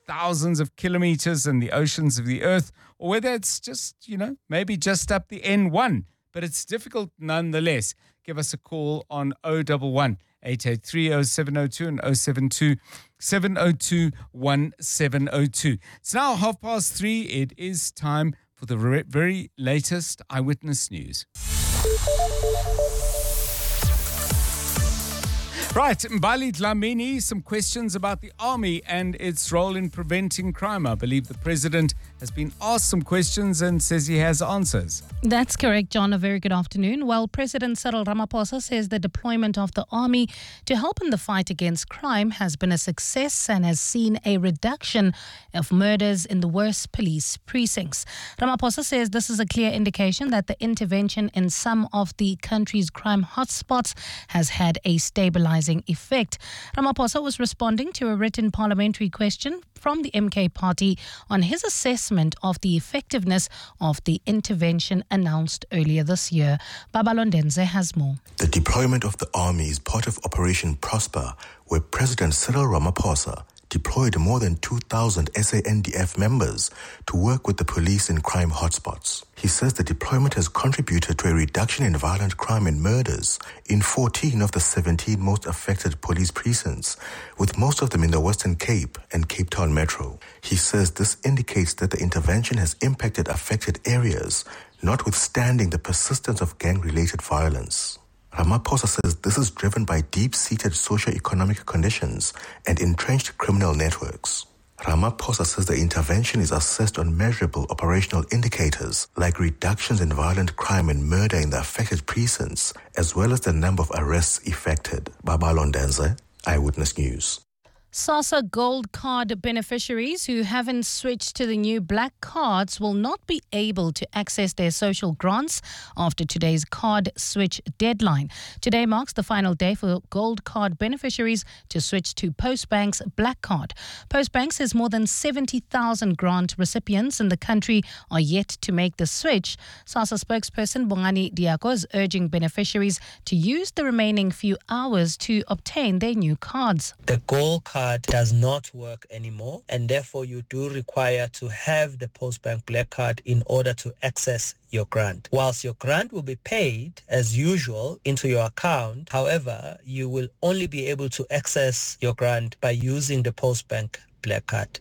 thousands of kilometers in the oceans of the earth, or whether it's just, maybe just up the N1, but it's difficult nonetheless. Give us a call on 011 883 0702 and 072 702 1702. It's now 3:30. It is time for the very latest eyewitness news. Right, Mbali Dlamini, some questions about the army and its role in preventing crime. I believe the president has been asked some questions and says he has answers. That's correct, John. A very good afternoon. Well, President Cyril Ramaphosa says the deployment of the army to help in the fight against crime has been a success and has seen a reduction of murders in the worst police precincts. Ramaphosa says this is a clear indication that the intervention in some of the country's crime hotspots has had a stabilizing effect. Ramaphosa was responding to a written parliamentary question from the MK party on his assessment of the effectiveness of the intervention announced earlier this year. Babalondenze has more. The deployment of the army is part of Operation Prosper, where President Cyril Ramaphosa deployed more than 2,000 SANDF members to work with the police in crime hotspots. He says the deployment has contributed to a reduction in violent crime and murders in 14 of the 17 most affected police precincts, with most of them in the Western Cape and Cape Town Metro. He says this indicates that the intervention has impacted affected areas, notwithstanding the persistence of gang-related violence. Ramaphosa says this is driven by deep-seated socio-economic conditions and entrenched criminal networks. Ramaphosa says the intervention is assessed on measurable operational indicators like reductions in violent crime and murder in the affected precincts, as well as the number of arrests effected. Babalondenze, Eyewitness News. SASSA Gold Card beneficiaries who haven't switched to the new black cards will not be able to access their social grants after today's card switch deadline. Today marks the final day for Gold Card beneficiaries to switch to Postbank's black card. Postbank says more than 70,000 grant recipients in the country are yet to make the switch. SASSA spokesperson Bongani Diako is urging beneficiaries to use the remaining few hours to obtain their new cards. The Gold Card does not work anymore, and therefore you do require to have the Postbank Black Card in order to access your grant. Whilst your grant will be paid as usual into your account, however, you will only be able to access your grant by using the Postbank Black Card.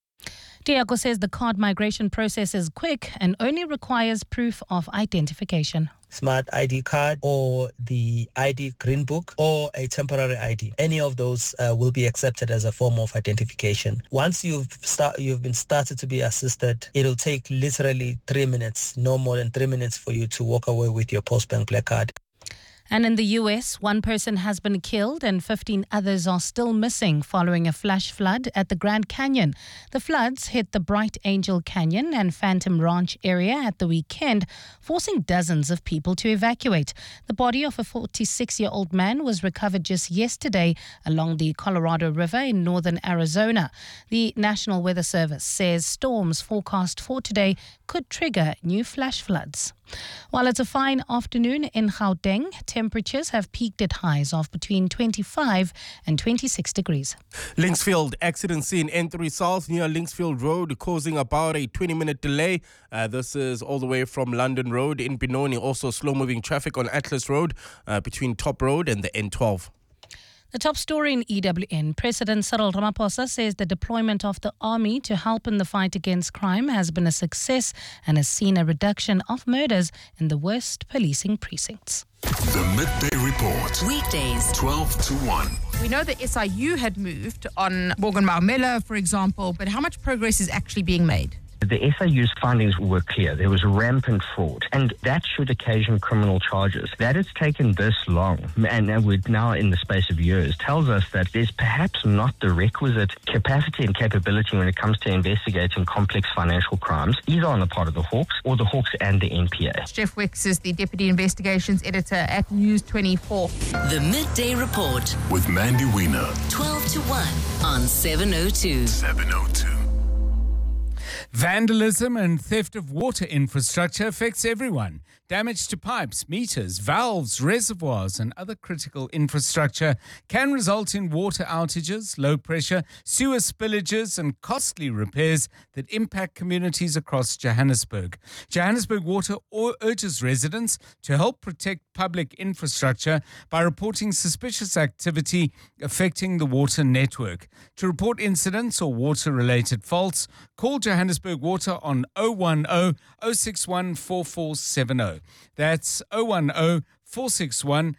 Diako says the card migration process is quick and only requires proof of identification. Smart ID card or the ID green book or a temporary ID. Any of those will be accepted as a form of identification. Once you've been started to be assisted, it'll take literally 3 minutes, no more than 3 minutes for you to walk away with your Postbank Black Card. And in the US, one person has been killed and 15 others are still missing following a flash flood at the Grand Canyon. The floods hit the Bright Angel Canyon and Phantom Ranch area at the weekend, forcing dozens of people to evacuate. The body of a 46-year-old man was recovered just yesterday along the Colorado River in northern Arizona. The National Weather Service says storms forecast for today could trigger new flash floods. While it's a fine afternoon in Gauteng, temperatures have peaked at highs of between 25 and 26 degrees. Linksfield accident scene N3 South near Linksfield Road causing about a 20-minute delay. This is all the way from London Road in Benoni. Also slow-moving traffic on Atlas Road between Top Road and the N12. The top story in EWN. President Cyril Ramaphosa says the deployment of the army to help in the fight against crime has been a success and has seen a reduction of murders in the worst policing precincts. The Midday Report. Weekdays, 12 to 1. We know that SIU had moved on Morgan Maumela, for example, but how much progress is actually being made? The SIU's findings were clear. There was rampant fraud, and that should occasion criminal charges. That it's taken this long, and we're now in the space of years, tells us that there's perhaps not the requisite capacity and capability when it comes to investigating complex financial crimes, either on the part of the Hawks or the Hawks and the NPA. Jeff Wicks is the Deputy Investigations Editor at News 24. The Midday Report With Mandy Wiener. 12 to 1 on 702. 702. Vandalism and theft of water infrastructure affects everyone. Damage to pipes, meters, valves, reservoirs, and other critical infrastructure can result in water outages, low pressure, sewer spillages, and costly repairs that impact communities across Johannesburg. Johannesburg Water urges residents to help protect public infrastructure by reporting suspicious activity affecting the water network. To report incidents or water-related faults, call Johannesburg Water on 010 061 4470. That's 010 461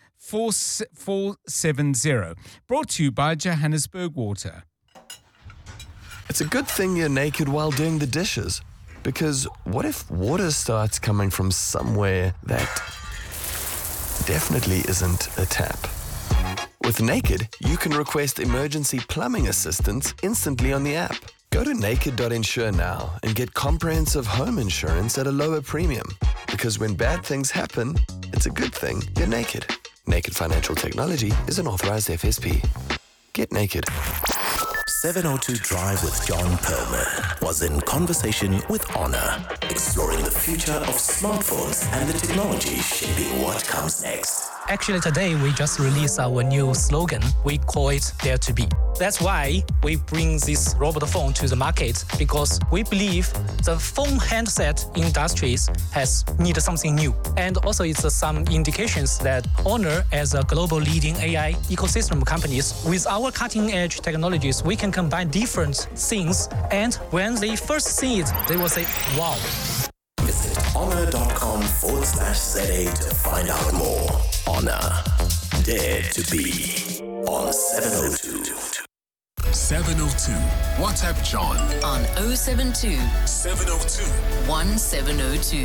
4470. Brought to you by Johannesburg Water. It's a good thing you're naked while doing the dishes, because what if water starts coming from somewhere that definitely isn't a tap? With Naked, you can request emergency plumbing assistance instantly on the app. Go to naked.insure now and get comprehensive home insurance at a lower premium. Because when bad things happen, it's a good thing you're naked. Naked Financial Technology is an authorized FSP. Get naked. 702 Drive with John Perlman was in conversation with Honor, exploring the future of smartphones and the technology shaping what comes next. Actually, today we just released our new slogan. We call it Dare to Be. That's why we bring this robot phone to the market, because we believe the phone handset industries has needed something new. And also it's some indications that Honor, as a global leading AI ecosystem companies, with our cutting edge technologies, we can combine different things. And when they first see it, they will say, wow. Visit honor.com/ZA to find out more. Honor, Dare to Be on 702. 702. WhatsApp John on 072 702 1702.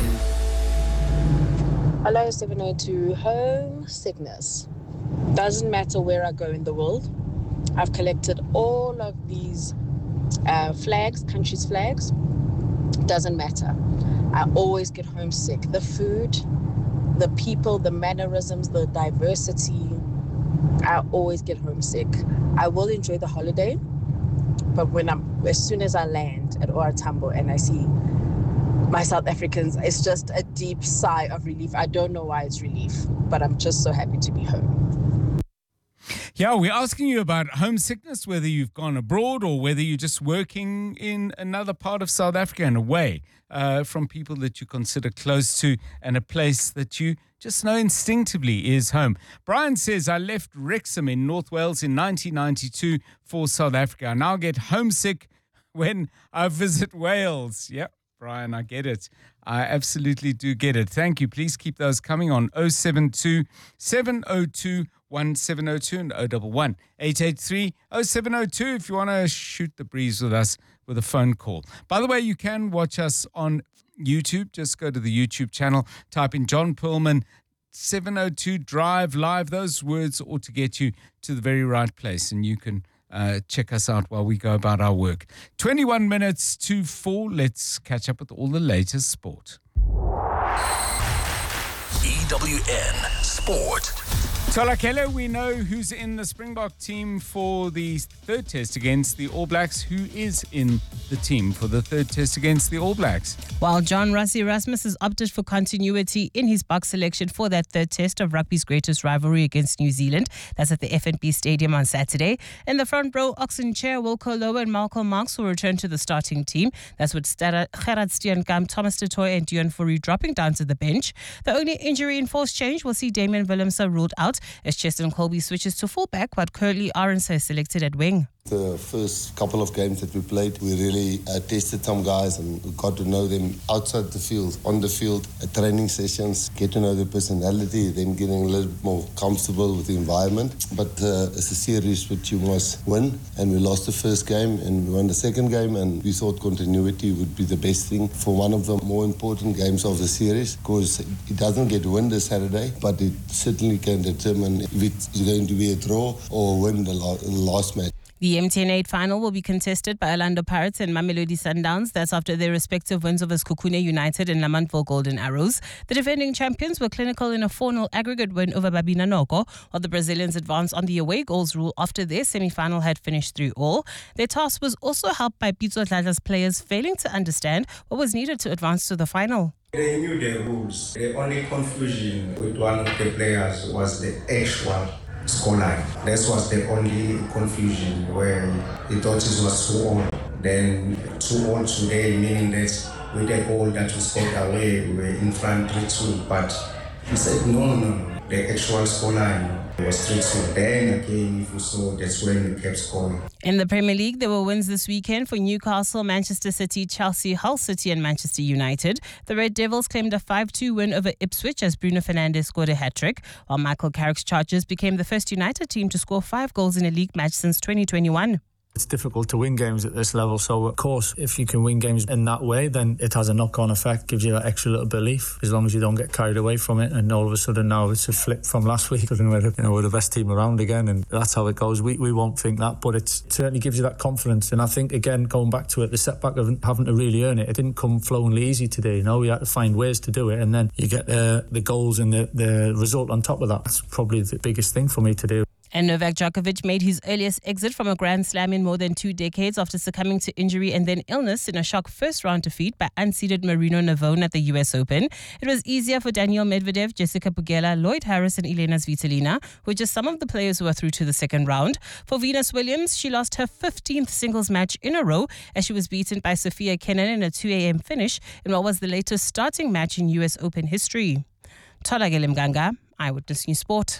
Hello 702. Home sickness. Doesn't matter where I go in the world. I've collected all of these flags, countries' flags. Doesn't matter. I always get homesick. The food, the people, the mannerisms, the diversity. I always get homesick. I will enjoy the holiday, but as soon as I land at OR Tambo and I see my South Africans, it's just a deep sigh of relief. I don't know why it's relief, but I'm just so happy to be home. Yeah, we're asking you about homesickness, whether you've gone abroad or whether you're just working in another part of South Africa and away from people that you consider close to and a place that you just know instinctively is home. Brian says, I left Wrexham in North Wales in 1992 for South Africa. I now get homesick when I visit Wales. Yep, Brian, I get it. I absolutely do get it. Thank you. Please keep those coming on 072 702 1702 and 011 883 0702 if you want to shoot the breeze with us with a phone call. By the way, you can watch us on YouTube. Just go to the YouTube channel, type in John Perlman 702 Drive Live. Those words ought to get you to the very right place, and you can check us out while we go about our work. 21 minutes to 4. Let's catch up with all the latest sport. EWN Sport. Tolakele, we know who's in the Springbok team for the third test against the All Blacks. Who is in the team for the third test against the All Blacks? While John Rassie Erasmus has opted for continuity in his box selection for that third test of rugby's greatest rivalry against New Zealand. That's at the FNB Stadium on Saturday. In the front row, Oxen Chair, Wilco Lowe and Malcolm Marx will return to the starting team. That's with Gerard Steenkamp, Thomas du Toit and Deon Fourie dropping down to the bench. The only injury-enforced change will see Damian Willemse ruled out as Cheston Colby switches to fullback, but Curly Arendse is selected at wing. The first couple of games that we played, we really tested some guys and we got to know them outside the field, on the field, at training sessions, get to know their personality, then getting a little bit more comfortable with the environment. But it's a series which you must win, and we lost the first game and we won the second game, and we thought continuity would be the best thing for one of the more important games of the series, because it doesn't get win this Saturday, but it certainly can determine if it's going to be a draw or win the last match. The MTN 8 final will be contested by Orlando Pirates and Mamelodi Sundowns. That's after their respective wins over Sekhukhune United and Lamantville Golden Arrows. The defending champions were clinical in a 4-0 aggregate win over Babina Noko, while the Brazilians advanced on the away goals rule after their semi-final had finished 3-3. Their task was also helped by Pitso Dladla's players failing to understand what was needed to advance to the final. They knew the rules. The only confusion with one of the players was the actual scoreline. This was the only confusion where he thought it was 2-2. Then 2-2 today, meaning that with the goal that was scored away, we were in front 3-2. But he said, no. The actual scoreline was 3-2. Then again, if you saw, that's when we kept scoring. In the Premier League, there were wins this weekend for Newcastle, Manchester City, Chelsea, Hull City and Manchester United. The Red Devils claimed a 5-2 win over Ipswich as Bruno Fernandes scored a hat-trick, while Michael Carrick's Chargers became the first United team to score 5 goals in a league match since 2021. It's difficult to win games at this level, so of course if you can win games in that way, then it has a knock-on effect, gives you that extra little belief, as long as you don't get carried away from it. And all of a sudden now it's a flip from last week, and we're the best team around again, and that's how it goes. We won't think that, but it certainly gives you that confidence. And I think, again, going back to it, the setback of having to really earn it, it didn't come flowingly easy today. We had to find ways to do it, and then you get the goals and the result on top of that. That's probably the biggest thing for me today. And Novak Djokovic made his earliest exit from a Grand Slam in more than 2 decades after succumbing to injury and then illness in a shock first-round defeat by unseeded Marino Navone at the US Open. It was easier for Daniel Medvedev, Jessica Pegula, Lloyd Harris and Elena Svitolina, who are just some of the players who are through to the second round. For Venus Williams, she lost her 15th singles match in a row as she was beaten by Sophia Kenin in a 2 a.m. finish in what was the latest starting match in US Open history. Tolagele Mganga, Eyewitness News Sport.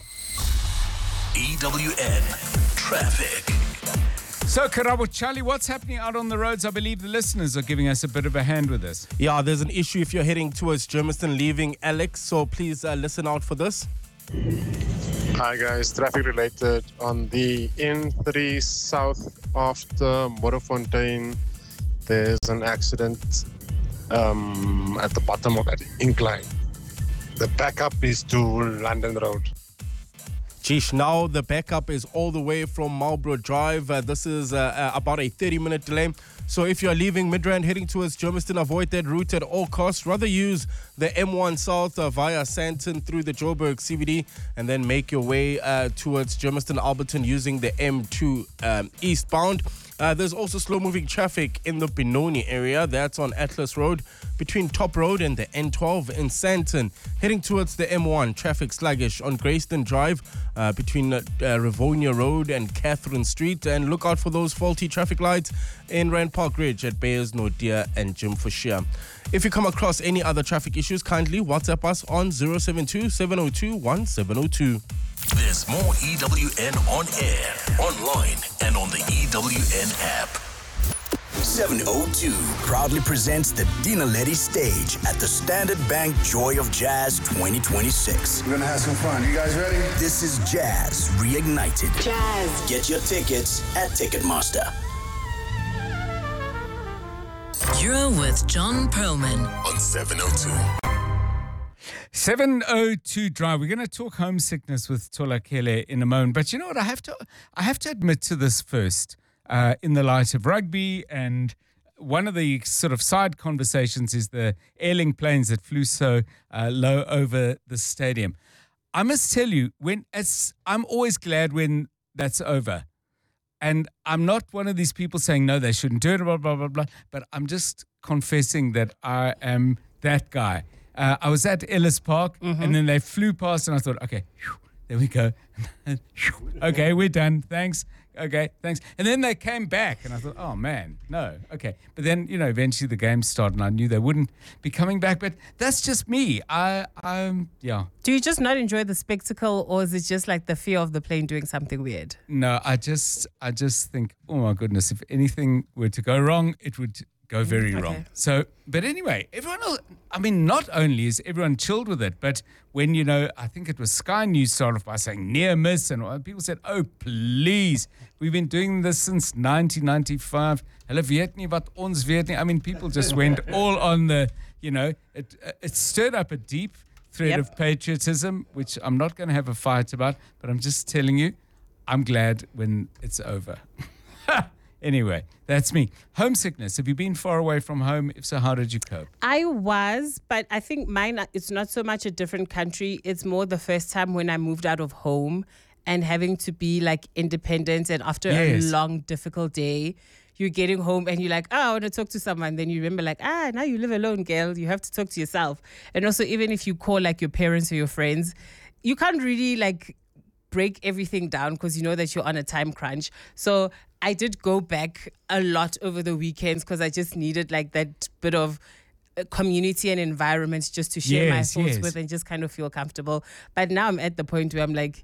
EWN Traffic. So, Karabo Charlie, what's happening out on the roads? I believe the listeners are giving us a bit of a hand with this. Yeah, there's an issue if you're heading towards Germiston leaving Alex, so please listen out for this. Hi guys, traffic related on the N3 south after Modderfontein. There's an accident at the bottom of that incline. The backup is to London Road. Geesh, now the backup is all the way from Marlborough Drive. This is about a 30-minute delay. So if you're leaving Midrand heading towards Germiston, avoid that route at all costs. Rather use the M1 South via Sandton through the Joburg CBD and then make your way towards Germiston Alberton using the M2 eastbound. There's also slow-moving traffic in the Benoni area. That's on Atlas Road between Top Road and the N12 in Sandton. Heading towards the M1, traffic sluggish on Grayston Drive between Rivonia Road and Catherine Street. And look out for those faulty traffic lights in Rand Park Ridge at Bayers, Nordia and Jim Fushia. If you come across any other traffic issues, kindly WhatsApp us on 072-702-1702. There's more EWN on air, online, and on the EWN app. 702 proudly presents the Dina Letty stage at the Standard Bank Joy of Jazz 2026. We're gonna have some fun. You guys ready? This is Jazz Reignited. Jazz. Get your tickets at Ticketmaster. You're with John Perlman on 702. 702 Drive. We're going to talk homesickness with Tolakele in a moment. But you know what? I have to admit to this first, in the light of rugby, and one of the sort of side conversations is the Airlink planes that flew so low over the stadium. I must tell you, I'm always glad when that's over. And I'm not one of these people saying, no, they shouldn't do it, blah, blah, blah, blah. But I'm just confessing that I am that guy. I was at Ellis Park, and then they flew past, and I thought, okay, there we go. Okay, we're done. Thanks. Okay, thanks. And then they came back, and I thought, oh, man, no. Okay. But then, eventually the game started, and I knew they wouldn't be coming back. But that's just me. I'm. Do you just not enjoy the spectacle, or is it just like the fear of the plane doing something weird? No, I just think, oh, my goodness, if anything were to go wrong, it would go very wrong. So, but anyway, not only is everyone chilled with it, but when, I think it was Sky News started off by saying near miss, and people said, oh, please, we've been doing this since 1995. Hulle weet nie wat ons weet nie. People just went all on the, it stirred up a deep thread of patriotism, which I'm not going to have a fight about, but I'm just telling you, I'm glad when it's over. Anyway, that's me. Homesickness. Have you been far away from home? If so, how did you cope? I was, but I think mine, it's not so much a different country. It's more the first time when I moved out of home and having to be like independent. And after a long, difficult day, you're getting home and you're like, I want to talk to someone. Then you remember like, now you live alone, girl. You have to talk to yourself. And also, even if you call like your parents or your friends, you can't really like break everything down because you know that you're on a time crunch. So I did go back a lot over the weekends because I just needed like that bit of community and environment just to share my thoughts with and just kind of feel comfortable. But now I'm at the point where I'm like,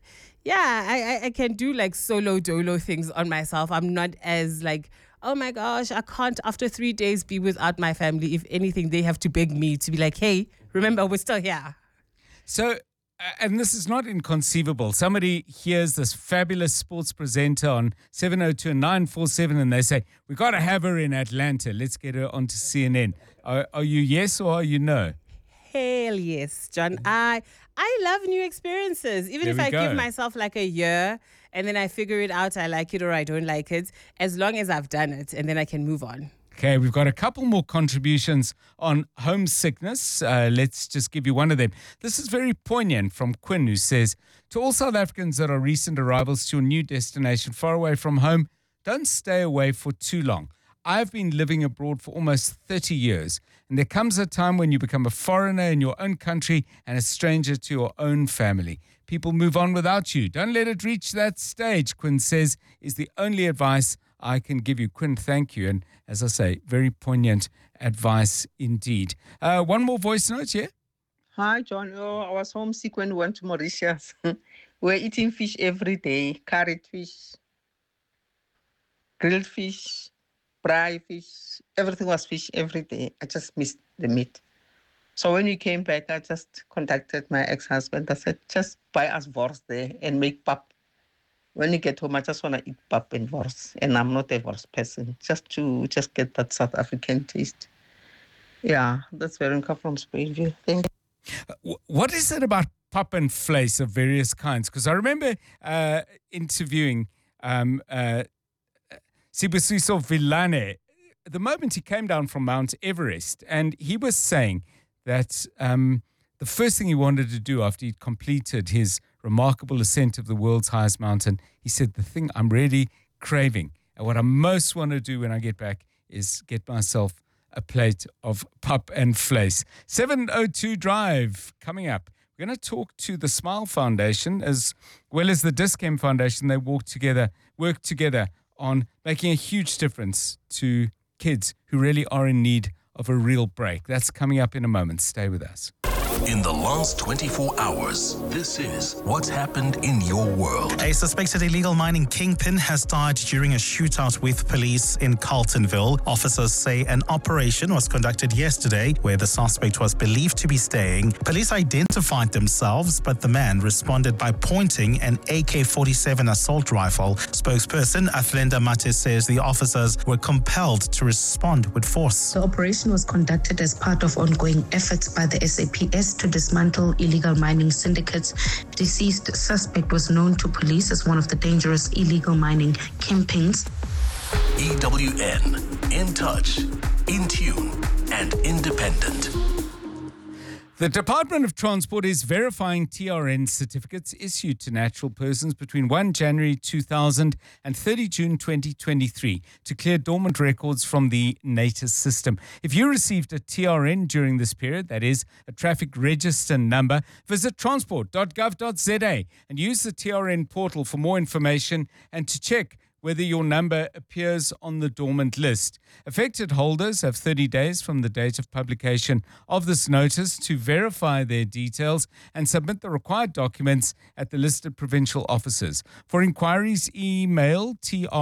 I can do like solo dolo things on myself. I'm not as like, oh my gosh, I can't after 3 days be without my family. If anything, they have to beg me to be like, hey, remember, we're still here. So, and this is not inconceivable. Somebody hears this fabulous sports presenter on 702 and 947 and they say, we got to have her in Atlanta. Let's get her onto CNN. Are you yes or are you no? Hell yes, John. I love new experiences. Even if I give myself like a year and then I figure it out, I like it or I don't like it, as long as I've done it and then I can move on. Okay, we've got a couple more contributions on homesickness. Let's just give you one of them. This is very poignant from Quinn, who says, to all South Africans that are recent arrivals to a new destination far away from home, don't stay away for too long. I've been living abroad for almost 30 years, and there comes a time when you become a foreigner in your own country and a stranger to your own family. People move on without you. Don't let it reach that stage, Quinn says, is the only advice I can give you. Quinn, thank you. And as I say, very poignant advice indeed. One more voice note, yeah? Hi, John. I was homesick when we went to Mauritius. We're eating fish every day, curried fish, grilled fish, fried fish. Everything was fish every day. I just missed the meat. So when we came back, I just contacted my ex-husband. I said, just buy us wors there and make pap. When you get home, I just want to eat pap and wors. And I'm not a wors person. Just to get that South African taste. Yeah, that's where I come from, Springville. Thank you. What is it about pap and vleis of various kinds? Because I remember interviewing Sibusiso Villane the moment he came down from Mount Everest, and he was saying that the first thing he wanted to do after he'd completed his remarkable ascent of the world's highest mountain, he said, the thing I'm really craving and what I most want to do when I get back is get myself a plate of pap and vleis. 702 Drive coming up. We're going to talk to the Smile Foundation as well as the Dis-Chem Foundation. They work together on making a huge difference to kids who really are in need of a real break. That's coming up in a moment. Stay with us. In the last 24 hours, this is what's happened in your world. A suspected illegal mining kingpin has died during a shootout with police in Carltonville. Officers say an operation was conducted yesterday where the suspect was believed to be staying. Police identified themselves, but the man responded by pointing an AK-47 assault rifle. Spokesperson Athlenda Mate says the officers were compelled to respond with force. The operation was conducted as part of ongoing efforts by the SAPS to dismantle illegal mining syndicates. Deceased suspect was known to police as one of the dangerous illegal mining kingpins. EWN, in touch, in tune, and independent. The Department of Transport is verifying TRN certificates issued to natural persons between 1 January 2000 and 30 June 2023 to clear dormant records from the NATIS system. If you received a TRN during this period, that is, a traffic register number, visit transport.gov.za and use the TRN portal for more information and to check whether your number appears on the dormant list. Affected holders have 30 days from the date of publication of this notice to verify their details and submit the required documents at the listed provincial offices. For inquiries, email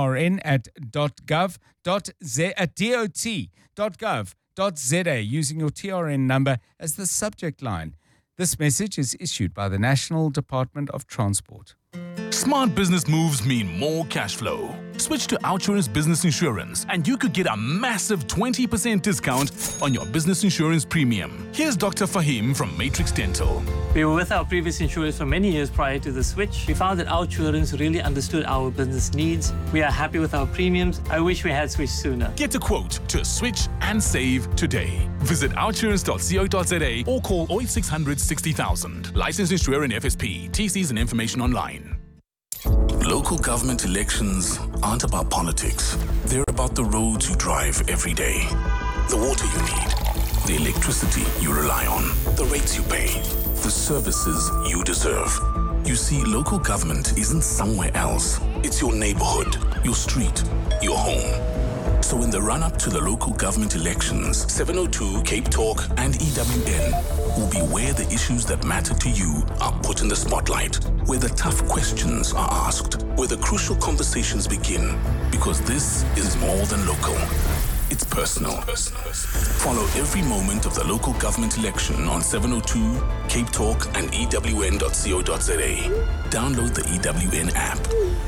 trn@dot.gov.za using your TRN number as the subject line. This message is issued by the National Department of Transport. Smart business moves mean more cash flow. Switch to Outsurance Business Insurance and you could get a massive 20% discount on your business insurance premium. Here's Dr. Fahim from Matrix Dental. We were with our previous insurers for many years prior to the switch. We found that Outsurance really understood our business needs. We are happy with our premiums. I wish we had switched sooner. Get a quote to switch and save today. Visit outsurance.co.za or call 0800 60,000. Licensed insurer and FSP. TCs and information online. Local government elections aren't about politics. They're about the roads you drive every day, the water you need, the electricity you rely on, the rates you pay, the services you deserve. You see, local government isn't somewhere else. It's your neighborhood, your street, your home. So in the run-up to the local government elections, 702, Cape Talk, and EWN will be where the issues that matter to you are put in the spotlight, where the tough questions are asked, where the crucial conversations begin, because this is more than local. It's personal. Follow every moment of the local government election on 702, Cape Talk, and EWN.co.za. Download the EWN app.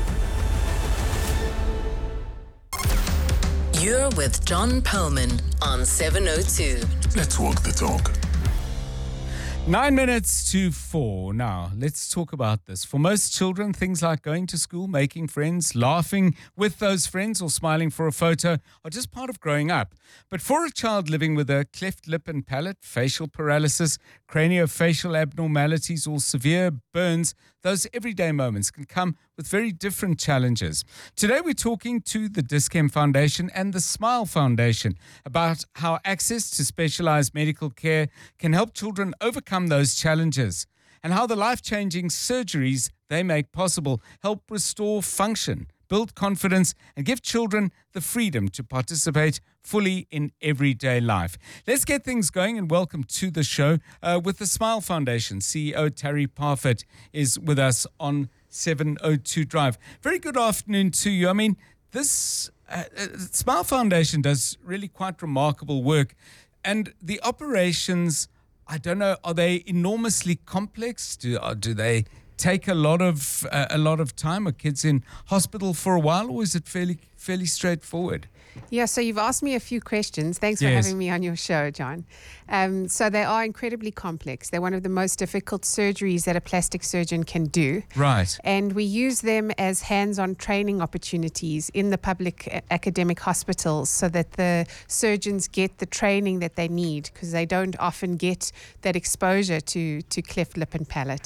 You're with John Perlman on 702. Let's walk the talk. 9 minutes to 4. Now, let's talk about this. For most children, things like going to school, making friends, laughing with those friends, or smiling for a photo are just part of growing up. But for a child living with a cleft lip and palate, facial paralysis, craniofacial abnormalities, or severe burns, those everyday moments can come with very different challenges. Today, we're talking to the Dis-Chem Foundation and the Smile Foundation about how access to specialized medical care can help children overcome those challenges, and how the life-changing surgeries they make possible help restore function, build confidence, and give children the freedom to participate fully in everyday life. Let's get things going and welcome to the show with the Smile Foundation. CEO Terry Parfitt is with us on 702 Drive. Very good afternoon to you. I mean, this Smile Foundation does really quite remarkable work, and the operations, I don't know, are they enormously complex? Do they take a lot of time? Are kids in hospital for a while, or is it fairly straightforward? Yeah, so you've asked me a few questions. Thanks for having me on your show, John. So they are incredibly complex. They're one of the most difficult surgeries that a plastic surgeon can do. Right. And we use them as hands-on training opportunities in the public academic hospitals so that the surgeons get the training that they need, because they don't often get that exposure to cleft lip and palate.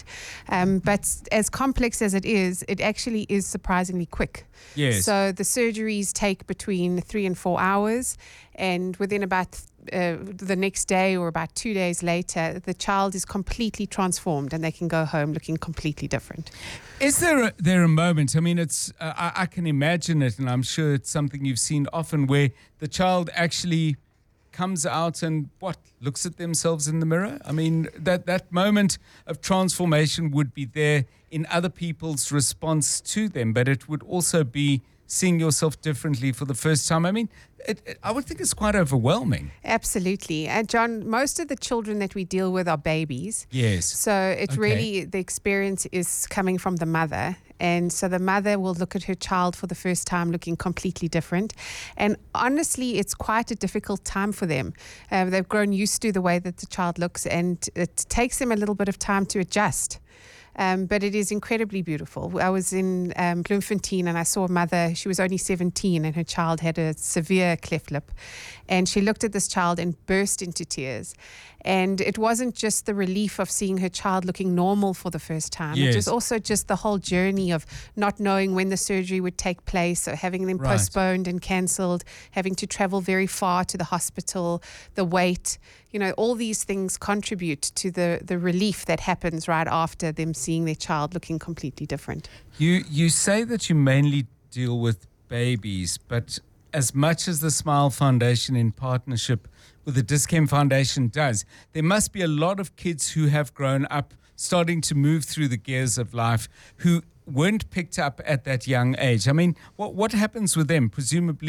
But as complex as it actually is surprisingly quick. Yes. So the surgeries take between 3 and 4 hours, and within about the next day or about 2 days later, the child is completely transformed and they can go home looking completely different. Is there a moment, I mean, it's I can imagine it, and I'm sure it's something you've seen often, where the child actually comes out and looks at themselves in the mirror? I mean, that moment of transformation would be there in other people's response to them, but it would also be seeing yourself differently for the first time. I mean, I would think it's quite overwhelming. Absolutely. And John, most of the children that we deal with are babies. Yes. So really, the experience is coming from the mother. And so the mother will look at her child for the first time looking completely different. And honestly, it's quite a difficult time for them. They've grown used to the way that the child looks, and it takes them a little bit of time to adjust. But it is incredibly beautiful. I was in Bloemfontein and I saw a mother. She was only 17 and her child had a severe cleft lip. And she looked at this child and burst into tears. And it wasn't just the relief of seeing her child looking normal for the first time. Yes. It was also just the whole journey of not knowing when the surgery would take place, or having them postponed and cancelled, having to travel very far to the hospital, the wait. You know, all these things contribute to the relief that happens right after them seeing their child looking completely different. You say that you mainly deal with babies, but as much as the Smile Foundation in partnership with the Dis-Chem Foundation does, there must be a lot of kids who have grown up starting to move through the gears of life who weren't picked up at that young age. I mean, what happens with them? Presumably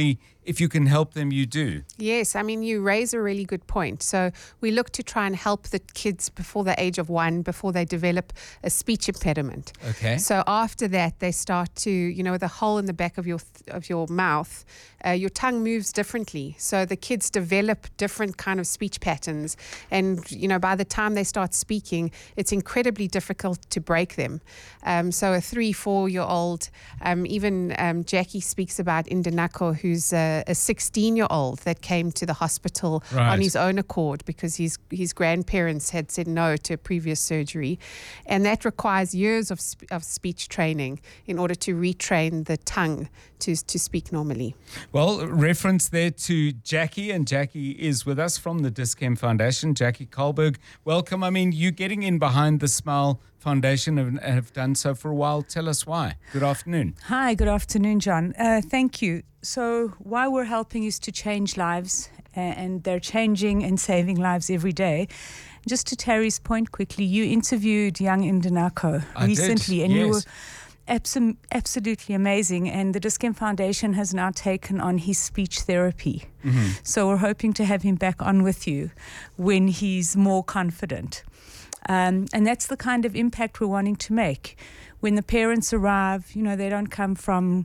if you can help them, you do. Yes, I mean, you raise a really good point. So we look to try and help the kids before the age of 1, before they develop a speech impediment. Okay. So after that, they start to, with a hole in the back of your mouth, your tongue moves differently. So the kids develop different kind of speech patterns. And, by the time they start speaking, it's incredibly difficult to break them. So a 3-4-year-old, even Jackie speaks about Indanako, who's a 16-year-old that came to the hospital on his own accord because his grandparents had said no to a previous surgery. And that requires years of speech training in order to retrain the tongue to speak normally. Well, reference there to Jackie, and Jackie is with us from the Dis-Chem Foundation. Jackie Karlberg, welcome. I mean, you getting in behind the Smile Foundation and have done so for a while. Tell us why. Good afternoon. Hi, good afternoon, John. Thank you. So why we're helping is to change lives, and they're changing and saving lives every day. Just to Terry's point quickly, you interviewed young Indanako recently, and you were absolutely amazing. And the Dis-Chem Foundation has now taken on his speech therapy. Mm-hmm. So we're hoping to have him back on with you when he's more confident. And that's the kind of impact we're wanting to make. When the parents arrive, they don't come from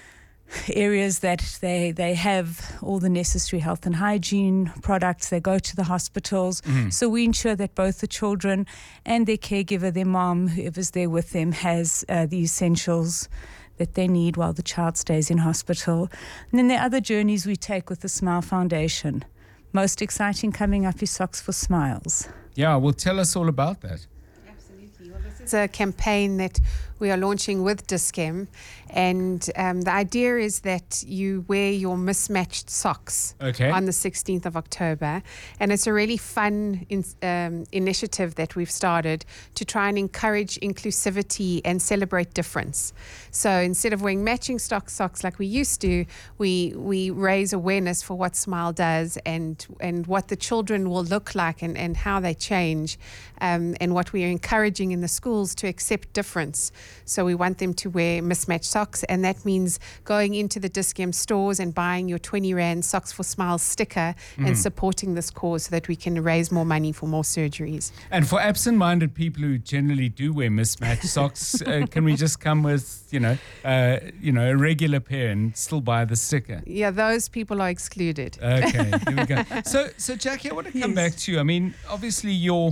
areas that they have all the necessary health and hygiene products. They go to the hospitals. Mm-hmm. So we ensure that both the children and their caregiver, their mom, whoever's there with them, has the essentials that they need while the child stays in hospital. And then there are other journeys we take with the Smile Foundation. Most exciting coming up is Socks for Smiles. Yeah, well, tell us all about that. Absolutely. Well, this is a campaign that we are launching with Dis-Chem, and the idea is that you wear your mismatched socks on the 16th of October, and it's a really fun initiative that we've started to try and encourage inclusivity and celebrate difference. So instead of wearing matching socks like we used to, we raise awareness for what Smile does and what the children will look like and how they change, and what we are encouraging in the schools to accept difference. So we want them to wear mismatched socks, and that means going into the Dis-Chem stores and buying your 20 Rand Socks for Smiles sticker and supporting this cause so that we can raise more money for more surgeries. And for absent-minded people who generally do wear mismatched socks, can we just come with, a regular pair and still buy the sticker? Yeah, those people are excluded. Okay, here we go. So Jackie, I want to come back to you. I mean, obviously you're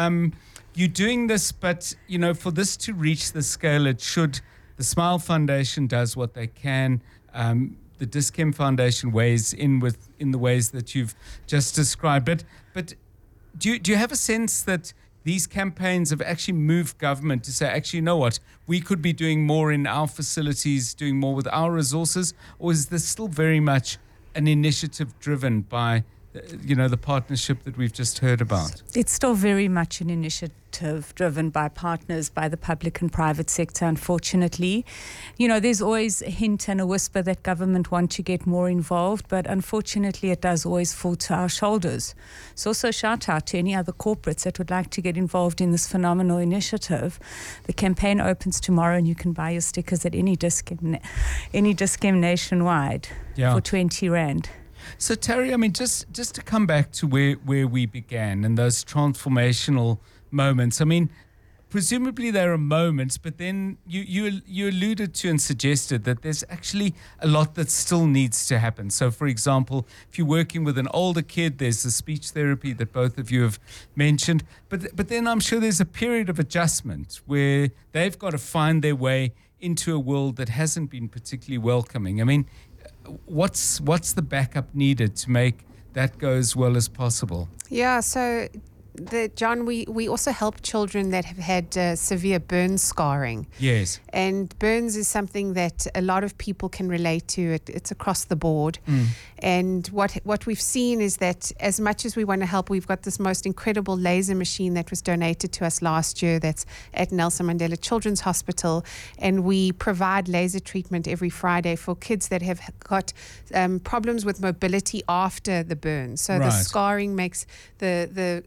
doing this, but, for this to reach the scale it should, the Smile Foundation does what they can. The Dis-Chem Foundation weighs in the ways that you've just described. But do you have a sense that these campaigns have actually moved government to say, actually, you know what, we could be doing more in our facilities, doing more with our resources? Or is this still very much an initiative driven by the partnership that we've just heard about? It's still very much an initiative driven by partners, by the public and private sector, unfortunately. There's always a hint and a whisper that government want to get more involved, but unfortunately it does always fall to our shoulders. So also shout out to any other corporates that would like to get involved in this phenomenal initiative. The campaign opens tomorrow and you can buy your stickers at any Dis-Chem nationwide for 20 Rand. So Terry, I mean, just to come back to where we began and those transformational moments. I mean, presumably there are moments, but then you alluded to and suggested that there's actually a lot that still needs to happen. So, for example, if you're working with an older kid, there's the speech therapy that both of you have mentioned. But then I'm sure there's a period of adjustment where they've got to find their way into a world that hasn't been particularly welcoming. I mean, what's the backup needed to make that go as well as possible? Yeah, so John, we also help children that have had severe burn scarring. Yes. And burns is something that a lot of people can relate to. It's across the board. And what we've seen is that as much as we want to help, we've got this most incredible laser machine that was donated to us last year that's at Nelson Mandela Children's Hospital. And we provide laser treatment every Friday for kids that have got problems with mobility after the burn. So the scarring makes the contraction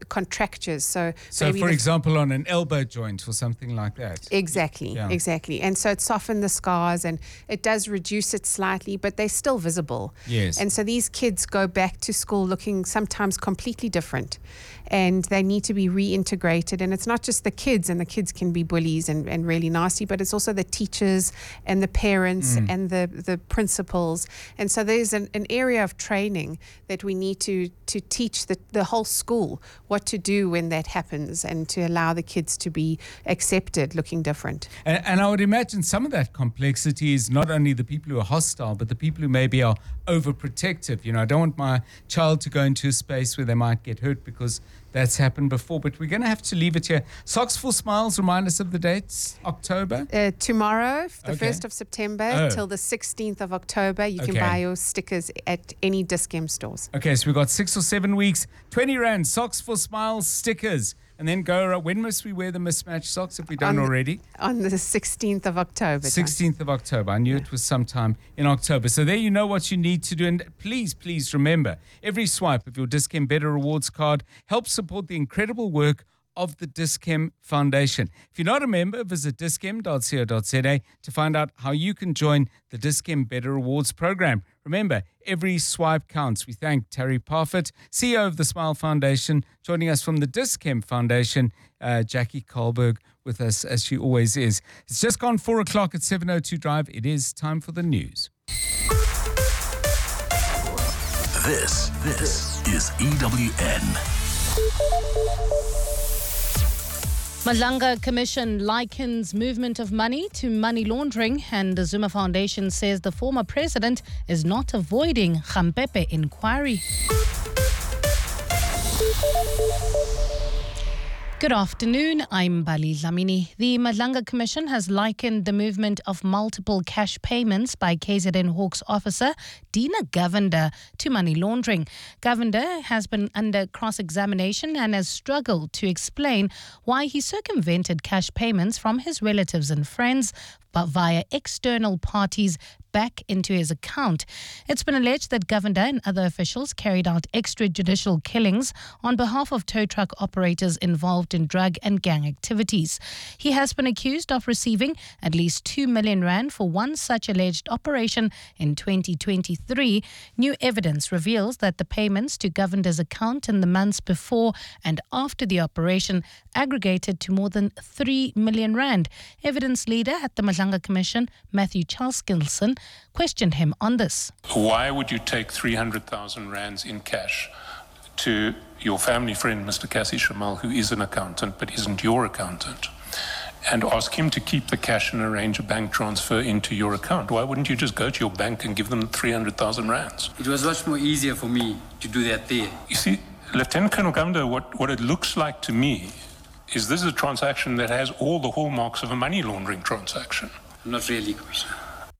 fractures. So for example, on an elbow joint or something like that. Exactly. And so it softened the scars and it does reduce it slightly, but they're still visible. Yes. And so these kids go back to school looking sometimes completely different, and they need to be reintegrated. And it's not just the kids, and the kids can be bullies and really nasty, but it's also the teachers and the parents and the principals. And so there's an area of training that we need to teach the whole school what to do when that happens, and to allow the kids to be accepted looking different. And I would imagine some of that complexity is not only the people who are hostile, but the people who maybe are overprotective. I don't want my child to go into a space where they might get hurt, because that's happened before. But we're going to have to leave it here. Socks for Smiles, remind us of the dates. October? Tomorrow, the 1st of September till the 16th of October. You can buy your stickers at any Dis-Chem stores. Okay, so we've got 6 or 7 weeks. 20 Rand, Socks for Smiles stickers. And then go around. When must we wear the mismatched socks if we don't already? On the 16th of October. 16th of October. I knew it was sometime in October. So there you know what you need to do. And please remember, every swipe of your Dis-Chem Better Rewards card helps support the incredible work of the Dis-Chem Foundation. If you're not a member, visit dischem.co.za to find out how you can join the Dis-Chem Better Rewards program. Remember, every swipe counts. We thank Terry Parfitt, CEO of the Smile Foundation, joining us from the Dis-Chem Foundation, Jackie Karlberg with us as she always is. It's just gone 4 o'clock at 702 Drive. It is time for the news. This is EWN. Madlanga Commission likens movement of money to money laundering, and the Zuma Foundation says the former president is not avoiding Khampepe inquiry. Good afternoon, I'm Bali Dlamini. The Madlanga Commission has likened the movement of multiple cash payments by KZN Hawks officer Dina Govender to money laundering. Govender has been under cross-examination and has struggled to explain why he circumvented cash payments from his relatives and friends, but via external parties back into his account. It's been alleged that Govender and other officials carried out extrajudicial killings on behalf of tow truck operators involved in drug and gang activities. He has been accused of receiving at least 2 million rand for one such alleged operation in 2023. New evidence reveals that the payments to Govender's account in the months before and after the operation aggregated to more than 3 million rand. Evidence leader at the Madlanga Commission, Matthew Chalskilson, questioned him on this. Why would you take 300,000 rands in cash to your family friend, Mr. Cassie Shamal, who is an accountant but isn't your accountant, and ask him to keep the cash and arrange a bank transfer into your account? Why wouldn't you just go to your bank and give them 300,000 rands? It was much more easier for me to do that there. You see, Lieutenant Colonel Govender, what it looks like to me is this is a transaction that has all the hallmarks of a money laundering transaction. Not really, Commissioner.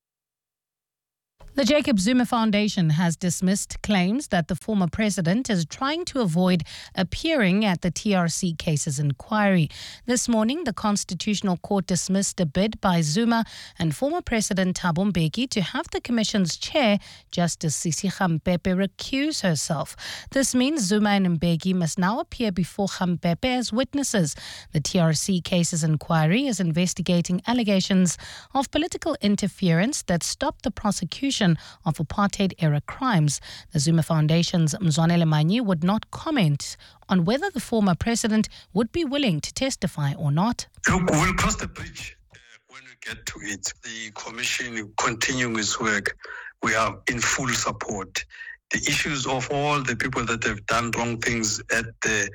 The Jacob Zuma Foundation has dismissed claims that the former president is trying to avoid appearing at the TRC cases inquiry. This morning, the Constitutional Court dismissed a bid by Zuma and former President Thabo Mbeki to have the Commission's chair, Justice Sisi Khampepe, recuse herself. This means Zuma and Mbeki must now appear before Khampepe as witnesses. The TRC cases inquiry is investigating allegations of political interference that stopped the prosecution of apartheid-era crimes. The Zuma Foundation's Mzwanele Manyi would not comment on whether the former president would be willing to testify or not. Look, we'll cross the bridge when we get to it. The commission continuing its work, we are in full support. The issues of all the people that have done wrong things at the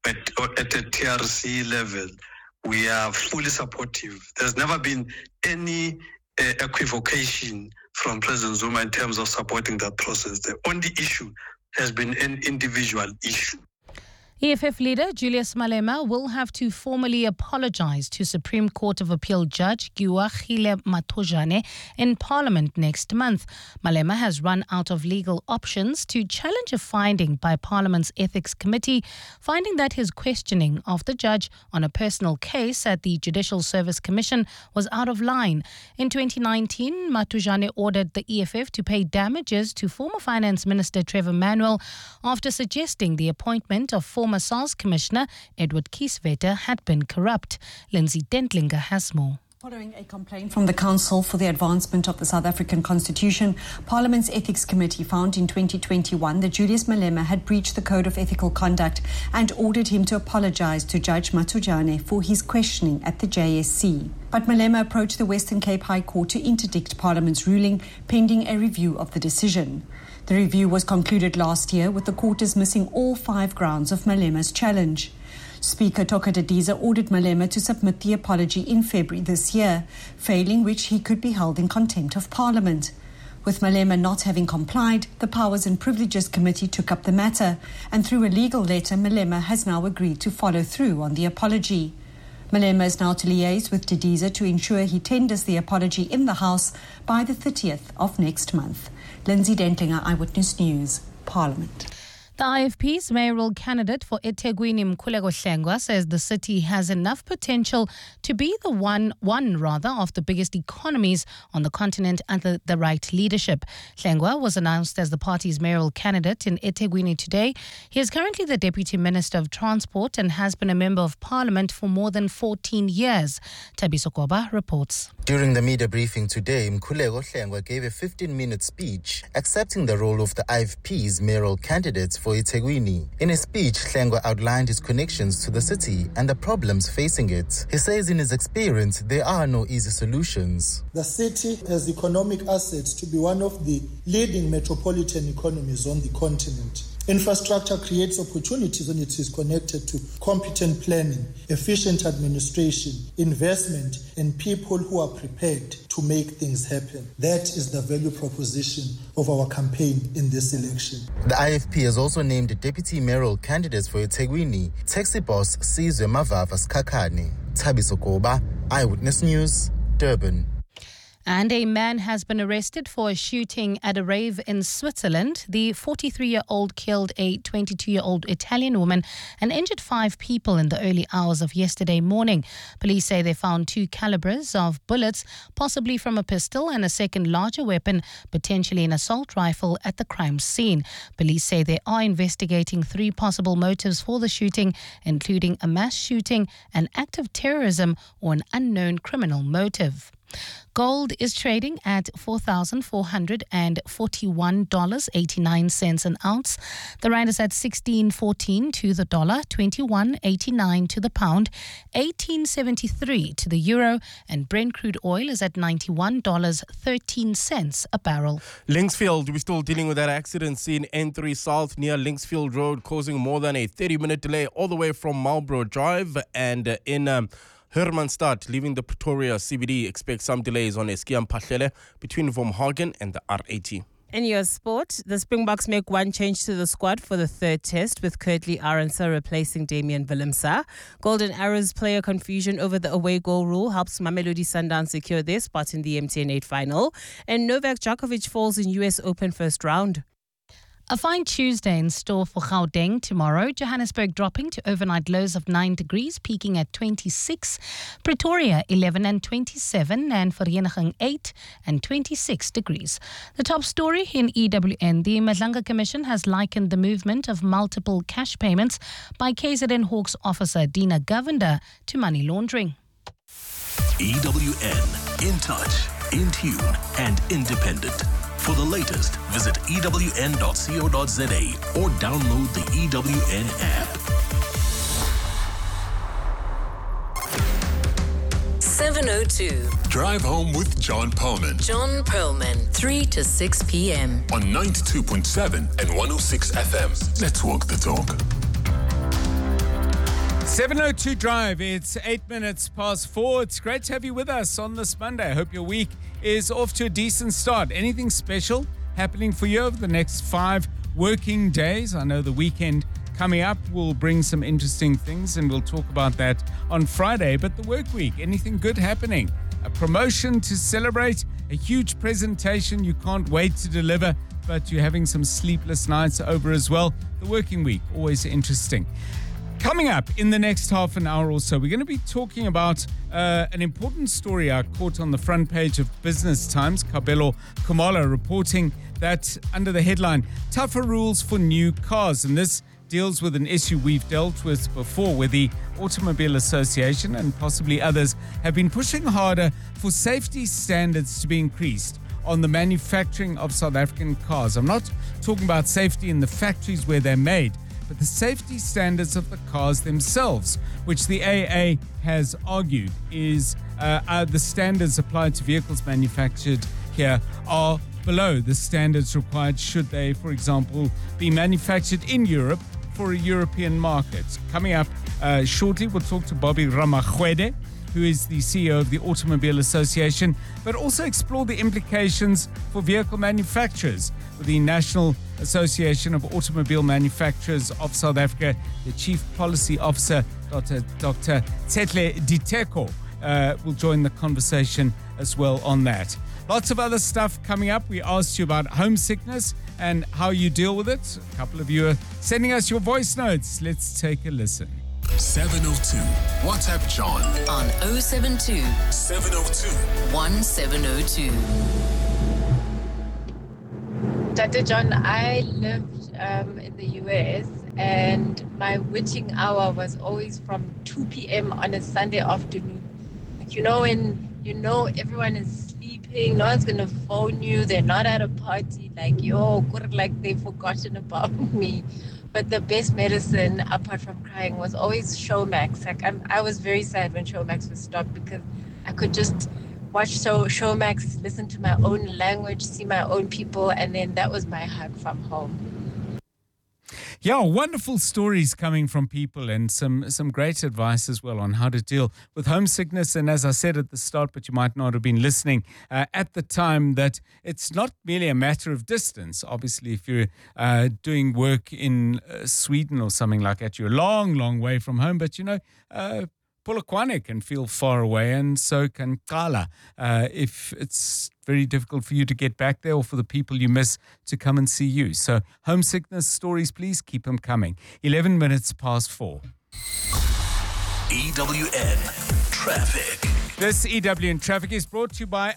TRC level, we are fully supportive. There's never been any equivocation from President Zuma in terms of supporting that process. The only issue has been an individual issue. EFF leader Julius Malema will have to formally apologize to Supreme Court of Appeal Judge Giuachile Matojane in Parliament next month. Malema has run out of legal options to challenge a finding by Parliament's Ethics Committee, finding that his questioning of the judge on a personal case at the Judicial Service Commission was out of line. In 2019, Matojane ordered the EFF to pay damages to former Finance Minister Trevor Manuel after suggesting the appointment of former former SARS Commissioner Edward Kieswetter had been corrupt. Lindsay Dentlinger has more. Following a complaint from the Council for the Advancement of the South African Constitution, Parliament's Ethics Committee found in 2021 that Julius Malema had breached the Code of Ethical Conduct and ordered him to apologise to Judge Matujane for his questioning at the JSC. But Malema approached the Western Cape High Court to interdict Parliament's ruling, pending a review of the decision. The review was concluded last year, with the court dismissing all 5 grounds of Malema's challenge. Speaker Toka Didiza ordered Malema to submit the apology in February this year, failing which he could be held in contempt of Parliament. With Malema not having complied, the Powers and Privileges Committee took up the matter, and through a legal letter, Malema has now agreed to follow through on the apology. Malema is now to liaise with Didiza to ensure he tenders the apology in the House by the 30th of next month. Lindsay Dentlinger, Eyewitness News, Parliament. The IFP's mayoral candidate for eThekwini, Mkhuleko Hlengwa, says the city has enough potential to be the one of the biggest economies on the continent under the right leadership. Hlengwa was announced as the party's mayoral candidate in eThekwini today. He is currently the Deputy Minister of Transport and has been a Member of Parliament for more than 14 years. Thabiso Koba reports. During the media briefing today, Mkhuleko Hlengwa gave a 15-minute speech accepting the role of the IFP's mayoral candidate for eThekwini. In his speech, Hlengwa outlined his connections to the city and the problems facing it. He says in his experience, there are no easy solutions. The city has economic assets to be one of the leading metropolitan economies on the continent. Infrastructure creates opportunities when it is connected to competent planning, efficient administration, investment, and people who are prepared to make things happen. That is the value proposition of our campaign in this election. The IFP has also named a deputy mayoral candidate for eThekwini, taxi boss Sizwe Mavava Skakane. Thabiso Koba, Eyewitness News, Durban. And a man has been arrested for a shooting at a rave in Switzerland. The 43-year-old killed a 22-year-old Italian woman and injured 5 people in the early hours of yesterday morning. Police say they found 2 calibers of bullets, possibly from a pistol, and a second larger weapon, potentially an assault rifle, at the crime scene. Police say they are investigating 3 possible motives for the shooting, including a mass shooting, an act of terrorism, or an unknown criminal motive. Gold is trading at $4,441.89 an ounce. The rand is at 16.14 to the dollar, 21.89 to the pound, 18.73 to the euro, and Brent crude oil is at $91.13 a barrel. Linksfield, we're still dealing with that accident scene N3 South near Linksfield Road, causing more than a 30-minute delay all the way from Marlborough Drive, and in Hermanstad, leaving the Pretoria CBD, expect some delays on Eskia Mphahlele between Vomhagen and the R80. In your sport, the Springboks make one change to the squad for the 3rd test, with Kurtley Arendse replacing Damian Willemse. Golden Arrows player confusion over the away goal rule helps Mamelodi Sundowns secure their spot in the MTN 8 final. And Novak Djokovic falls in US Open first round. A fine Tuesday in store for Gauteng tomorrow. Johannesburg dropping to overnight lows of 9 degrees, peaking at 26. Pretoria 11 and 27, and Vereeniging 8 and 26 degrees. The top story in EWN. The Madlanga Commission has likened the movement of multiple cash payments by KZN Hawks officer Dina Govender to money laundering. EWN, in touch, in tune, and independent. For the latest, visit ewn.co.za or download the EWN app. 7:02. Drive home with John Perlman. John Perlman, 3 to 6 p.m. On 92.7 and 106 FM. Let's walk the talk. 7:02 Drive. It's 8 minutes past 4. It's great to have you with us on this Monday. I hope your week is off to a decent start. Anything special happening for you over the next 5 working days? I know the weekend coming up will bring some interesting things, and we'll talk about that on Friday. But the work week, anything good happening? A promotion to celebrate, a huge presentation you can't wait to deliver, but you're having some sleepless nights over as well. The working week, always interesting. Coming up in the next half an hour or so, we're going to be talking about an important story I caught on the front page of Business Times. Kabelo Kumalo reporting that under the headline, tougher rules for new cars. And this deals with an issue we've dealt with before, where the Automobile Association and possibly others have been pushing harder for safety standards to be increased on the manufacturing of South African cars. I'm not talking about safety in the factories where they're made, but the safety standards of the cars themselves, which the AA has argued is the standards applied to vehicles manufactured here are below the standards required should they, for example, be manufactured in Europe for a European market. Coming up shortly, we'll talk to Bobby Ramachwede, who is the CEO of the Automobile Association, but also explore the implications for vehicle manufacturers. With the National Association of Automobile Manufacturers of South Africa, the Chief Policy Officer, Dr. Tsetle Diteko, will join the conversation as well on that. Lots of other stuff coming up. We asked you about homesickness and how you deal with it. A couple of you are sending us your voice notes. Let's take a listen. 702. WhatsApp John on 072 702 1702. Dr. John, I lived in the US, and my witching hour was always from 2 p.m. on a Sunday afternoon. Like, when everyone is sleeping, no one's gonna phone you, they're not at a party, like they've forgotten about me. But the best medicine, apart from crying, was always Showmax. Like I was very sad when Showmax was stopped, because I could just watch Showmax, listen to my own language, see my own people, and then that was my hug from home. Yeah, wonderful stories coming from people, and some great advice as well on how to deal with homesickness. And as I said at the start, but you might not have been listening at the time, that it's not merely a matter of distance. Obviously, if you're doing work in Sweden or something like that, you're a long, long way from home. But, Polokwane can feel far away, and so can Kala, if it's very difficult for you to get back there, or for the people you miss to come and see you. So homesickness stories, please keep them coming. 11 minutes past 4. EWN Traffic. This EWN Traffic is brought to you by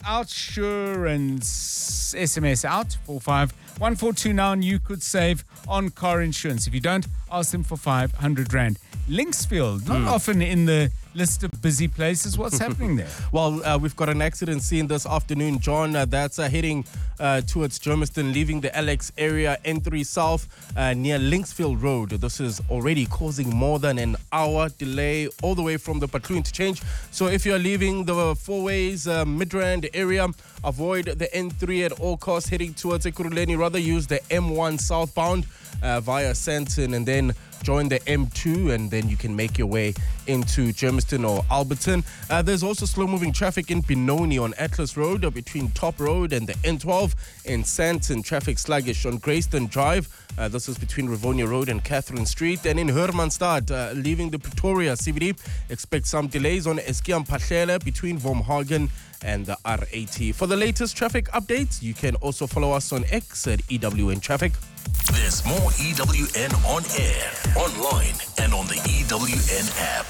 Outsurance. SMS out 451429. Now, you could save on car insurance. If you don't, ask them for 500 Rand. Linksfield, not often in the list of busy places. What's happening there? Well, we've got an accident scene this afternoon, John. That's heading towards Germiston, leaving the LX area, N3 South, near Linksfield Road. This is already causing more than an hour delay all the way from the Patlu interchange. So if you're leaving the four-ways Midrand area, avoid the N3 at all costs, heading towards Ekurhuleni. Rather use the M1 southbound via Sandton, and then join the M2, and then you can make your way into Germiston or Alberton. There's also slow-moving traffic in Benoni on Atlas Road, between Top Road and the N12. In Sandton, traffic sluggish on Greyston Drive. This is between Rivonia Road and Catherine Street. And in Hermanstad, leaving the Pretoria CBD, expect some delays on Eskiam Pahlele between Wormhagen and the R80. For the latest traffic updates, you can also follow us on X at EWN Traffic. There's more EWN on air, online, and on the EWN app.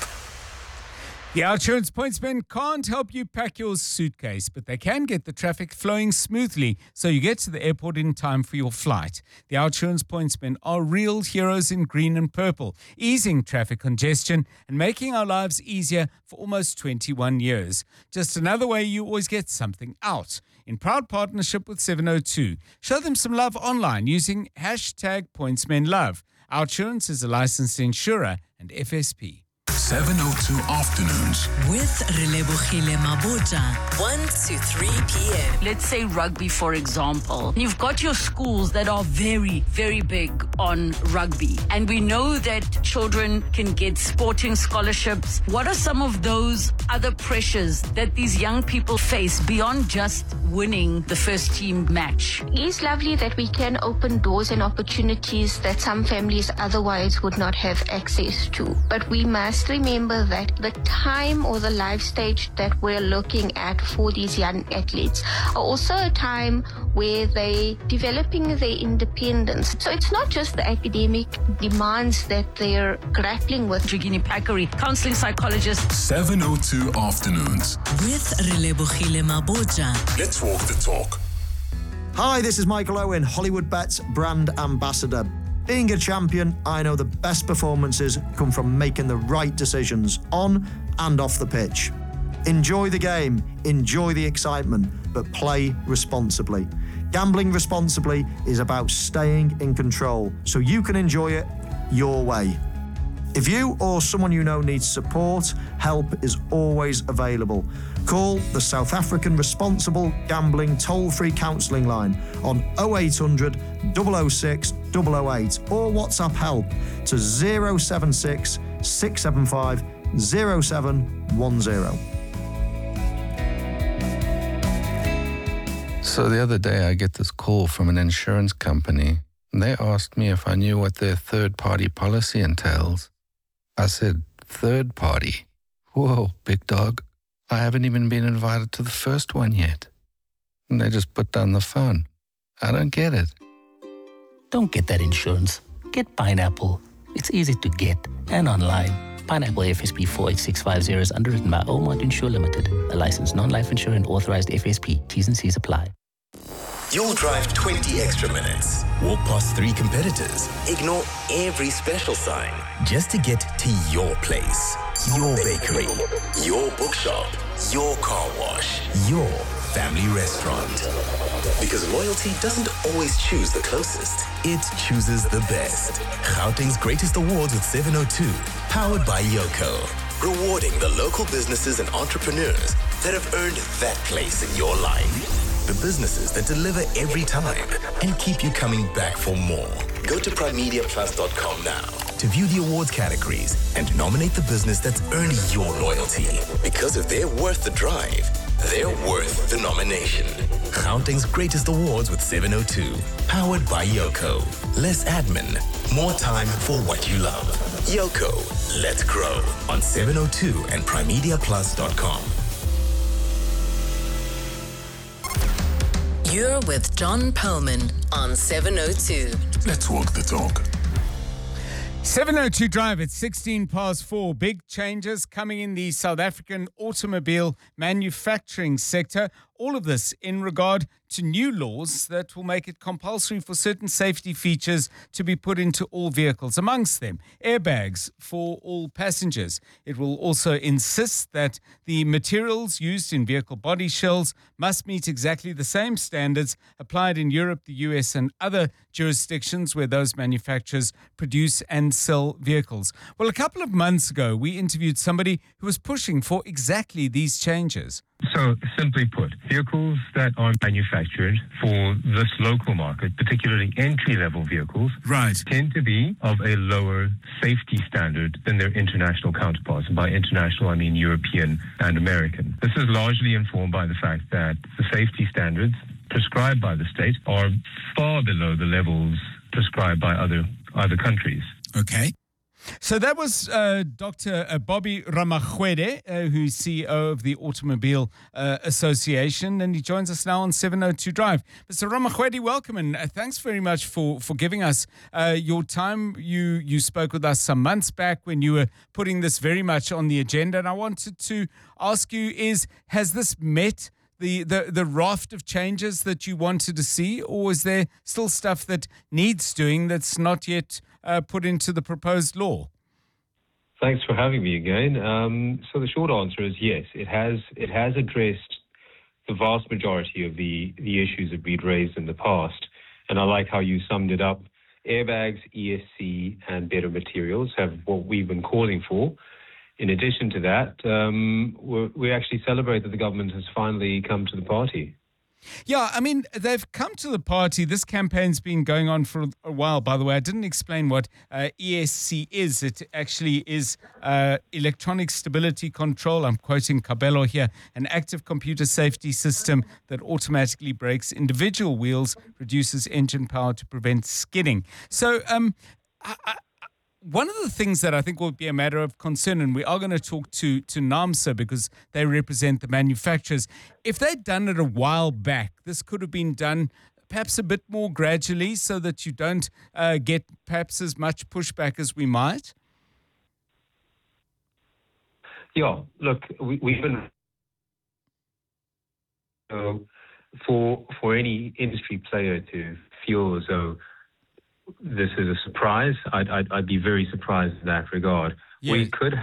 The Outsurance Pointsmen can't help you pack your suitcase, but they can get the traffic flowing smoothly so you get to the airport in time for your flight. The Outsurance Pointsmen are real heroes in green and purple, easing traffic congestion and making our lives easier for almost 21 years. Just another way you always get something out. In proud partnership with 702. Show them some love online using #PointsmenLove. Outsurance is a licensed insurer and FSP. 702 Afternoons. With Relebogile Mabota, 1 to 3 p.m. Let's say rugby, for example. You've got your schools that are very, very big on rugby. And we know that children can get sporting scholarships. What are some of those other pressures that these young people face beyond just winning the first team match? It's lovely that we can open doors and opportunities that some families otherwise would not have access to. But we must remember that the time or the life stage that we're looking at for these young athletes are also a time where they're developing their independence. So it's not just the academic demands that they're grappling with. Jigini Pakari, counseling psychologist. 702 Afternoons. With Relebogile Mabota. Let's walk the talk. Hi, this is Michael Owen, Hollywood Bets brand ambassador. Being a champion, I know the best performances come from making the right decisions on and off the pitch. Enjoy the game, enjoy the excitement, but play responsibly. Gambling responsibly is about staying in control so you can enjoy it your way. If you or someone you know needs support, help is always available. Call the South African Responsible Gambling toll-free counselling line on 0800 006 008 or WhatsApp help to 076 675 0710. So the other day I get this call from an insurance company. They asked me if I knew what their third-party policy entails. I said, third party? Whoa, big dog. I haven't even been invited to the first one yet. And they just put down the phone. I don't get it. Don't get that insurance. Get Pineapple. It's easy to get and online. Pineapple FSP 48650 is underwritten by Omont Insure Limited, a licensed non-life insurer and authorized FSP. T's and C's apply. You'll drive 20 extra minutes, walk past 3 competitors, ignore every special sign, just to get to your place, your bakery, your bookshop, your car wash, your family restaurant. Because loyalty doesn't always choose the closest, it chooses the best. Gauteng's Greatest Awards with 702, powered by Yoko. Rewarding the local businesses and entrepreneurs that have earned that place in your life. The businesses that deliver every time and keep you coming back for more. Go to primemediaplus.com now to view the awards categories and nominate the business that's earned your loyalty. Because if they're worth the drive, they're worth the nomination. Gauteng's Greatest Awards with 702. Powered by Yoko. Less admin, more time for what you love. Yoko, let's grow on 702 and primemediaplus.com. You're with John Perlman on 702. Let's walk the dog. 702 Drive at 16 past 4. Big changes coming in the South African automobile manufacturing sector. All of this in regard to new laws that will make it compulsory for certain safety features to be put into all vehicles, amongst them airbags for all passengers. It will also insist that the materials used in vehicle body shells must meet exactly the same standards applied in Europe, the US, and other jurisdictions where those manufacturers produce and sell vehicles. Well, a couple of months ago, we interviewed somebody who was pushing for exactly these changes. So, simply put, vehicles that are manufactured for this local market, particularly entry-level vehicles, tend to be of a lower safety standard than their international counterparts. And by international, I mean European and American. This is largely informed by the fact that the safety standards prescribed by the state are far below the levels prescribed by other countries. Okay. So that was Dr. Bobby Ramachwede, who's CEO of the Automobile Association, and he joins us now on 702 Drive. Mr. Ramachwede, welcome, and thanks very much for giving us your time. You spoke with us some months back when you were putting this very much on the agenda, and I wanted to ask you, has this met the raft of changes that you wanted to see, or is there still stuff that needs doing that's not yet put into the proposed law? Thanks for having me again. So the short answer is yes, it has addressed the vast majority of the issues that we'd raised in the past. And I like how you summed it up. Airbags, ESC, and better materials have what we've been calling for. In addition to that, we actually celebrate that the government has finally come to the party. Yeah, I mean, they've come to the party. This campaign's been going on for a while, by the way. I didn't explain what ESC is. It actually is electronic stability control. I'm quoting Cabello here. An active computer safety system that automatically brakes individual wheels, reduces engine power to prevent skidding. So, one of the things that I think will be a matter of concern, and we are going to talk to NAAMSA because they represent the manufacturers. If they'd done it a while back, this could have been done perhaps a bit more gradually so that you don't get perhaps as much pushback as we might. Yeah, look, we've been for any industry player to feel as though this is a surprise. I'd be very surprised in that regard. Yes.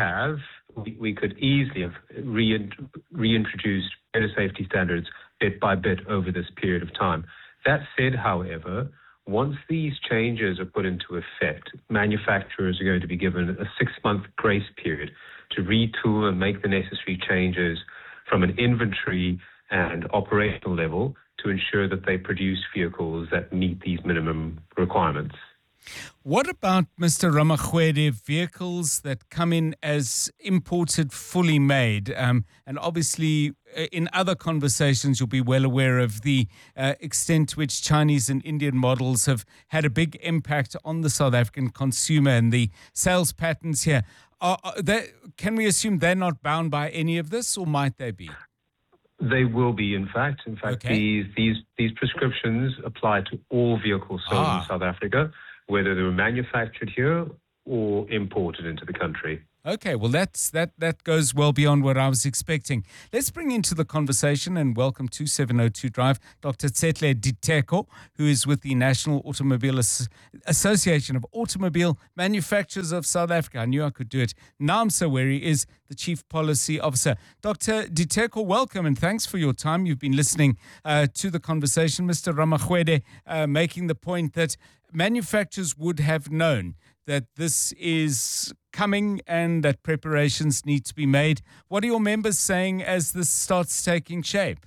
We could easily have reintroduced better safety standards bit by bit over this period of time. That said, however, once these changes are put into effect, manufacturers are going to be given a 6-month grace period to retool and make the necessary changes from an inventory and operational level to ensure that they produce vehicles that meet these minimum requirements. What about, Mr. Ramachwede, vehicles that come in as imported, fully made? And obviously, in other conversations, you'll be well aware of the extent to which Chinese and Indian models have had a big impact on the South African consumer and the sales patterns here. Can we assume they're not bound by any of this, or might they be? They will be, in fact. Okay. These prescriptions apply to all vehicles sold in South Africa, whether they were manufactured here or imported into the country. Okay, well, that goes well beyond what I was expecting. Let's bring into the conversation and welcome to 702 Drive Dr. Tsetle Diteko, who is with the National Automobile Association of Automobile Manufacturers of South Africa. I knew I could do it. Naam Saweri is the Chief Policy Officer. Dr. Diteko, welcome and thanks for your time. You've been listening to the conversation. Mr. Ramachwede making the point that manufacturers would have known that this is coming and that preparations need to be made. What are your members saying as this starts taking shape?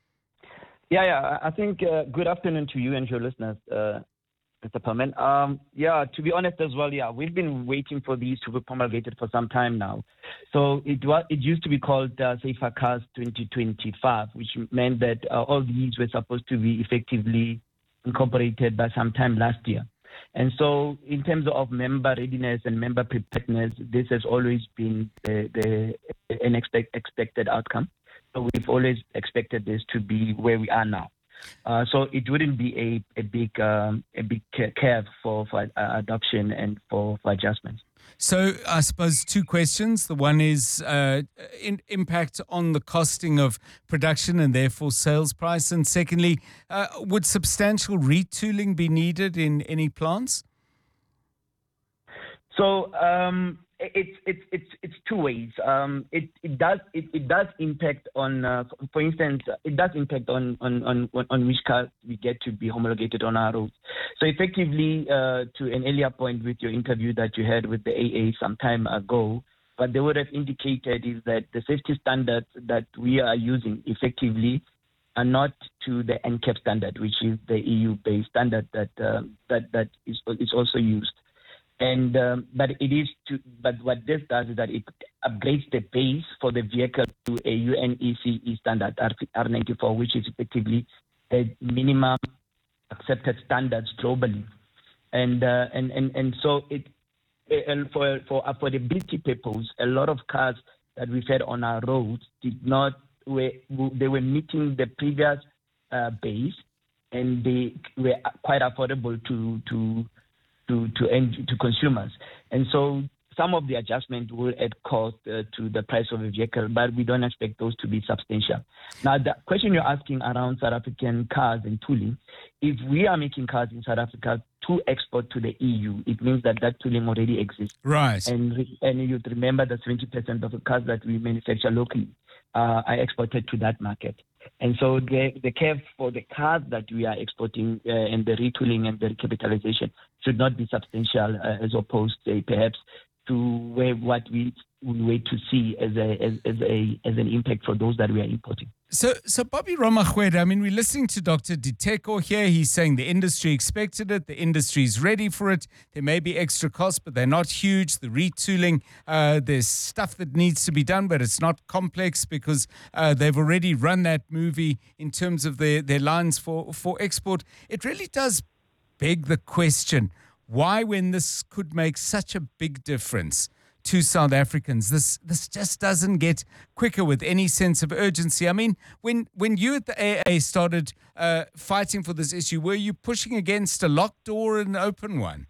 Yeah. I think good afternoon to you and your listeners, Mr. Perman. To be honest as well, we've been waiting for these to be promulgated for some time now. So it used to be called Safer Cars 2025, which meant that all these were supposed to be effectively incorporated by sometime last year. And so in terms of member readiness and member preparedness, this has always been an expected outcome. So we've always expected this to be where we are now. So it wouldn't be a big curve for adoption and for adjustments. So I suppose two questions. The one is impact on the costing of production and therefore sales price. And secondly, would substantial retooling be needed in any plants? So it's two ways. It does impact on, for instance, it does impact on which cars we get to be homologated on our roads. So effectively, to an earlier point with your interview that you had with the AA some time ago, what they would have indicated is that the safety standards that we are using effectively are not to the NCAP standard, which is the EU-based standard that is also used. And but what this does is that it upgrades the base for the vehicle to a UNECE standard R94, which is effectively the minimum accepted standards globally, and so for affordability purposes, a lot of cars that we've had on our roads they were meeting the previous base, and they were quite affordable to consumers. And so some of the adjustment will add cost to the price of a vehicle, but we don't expect those to be substantial. Now, the question you're asking around South African cars and tooling, if we are making cars in South Africa to export to the EU, it means that tooling already exists. Right. And you'd remember that 70% of the cars that we manufacture locally are exported to that market. And so the curve for the cars that we are exporting and the retooling and the recapitalization should not be substantial as opposed to perhaps to what we wait to see as an impact for those that we are importing. So Bobby Ramachwede, I mean, we're listening to Dr. Diteko here. He's saying the industry expected it. The industry is ready for it. There may be extra costs, but they're not huge. The retooling, there's stuff that needs to be done, but it's not complex because they've already run that movie in terms of their lines for export. It really does beg the question, why, when this could make such a big difference to South Africans, this just doesn't get quicker with any sense of urgency? I mean, when you at the AA started fighting for this issue, were you pushing against a locked door or an open one?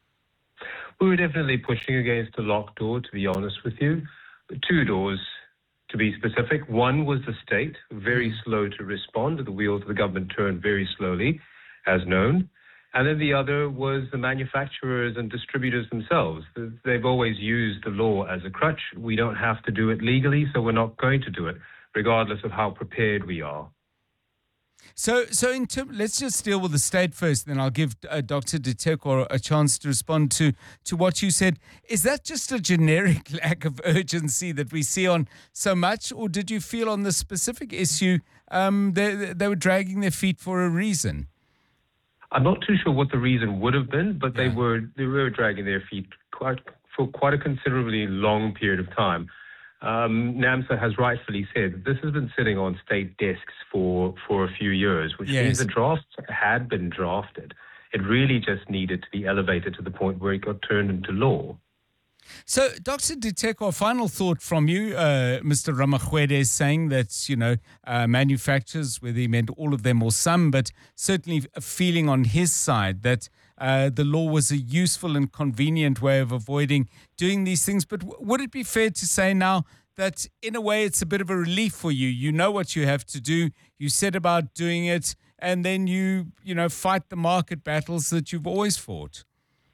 We were definitely pushing against a locked door, to be honest with you. 2 doors, to be specific. One was the state, very slow to respond. The wheels of the government turned very slowly, as known. And then the other was the manufacturers and distributors themselves. They've always used the law as a crutch. We don't have to do it legally, so we're not going to do it, regardless of how prepared we are. So let's just deal with the state first, then I'll give Dr. Diteko a chance to respond to what you said. Is that just a generic lack of urgency that we see on so much, or did you feel on the specific issue they were dragging their feet for a reason? I'm not too sure what the reason would have been, but they were dragging their feet for quite a considerably long period of time. NAMSA has rightfully said that this has been sitting on state desks for a few years, which means the drafts had been drafted. It really just needed to be elevated to the point where it got turned into law. So, Dr. Diteko, a final thought from you. Mr. Ramachwede is saying that, manufacturers, whether he meant all of them or some, but certainly a feeling on his side that the law was a useful and convenient way of avoiding doing these things. But would it be fair to say now that in a way it's a bit of a relief for you? You know what you have to do. You set about doing it, and then you fight the market battles that you've always fought.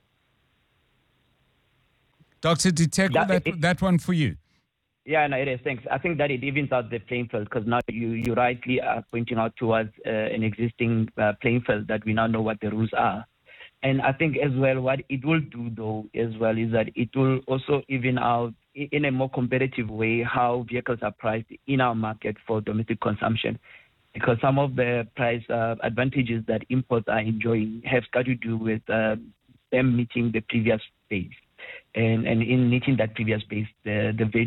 Dr. Diteko, that one for you. Yeah, no, it is. Thanks. I think that it evens out the playing field because now you rightly are pointing out towards an existing playing field that we now know what the rules are. And I think as well what it will do, though, as well, is that it will also even out in a more competitive way how vehicles are priced in our market for domestic consumption. Because some of the price advantages that imports are enjoying have got to do with them meeting the previous base. And in meeting that previous base, the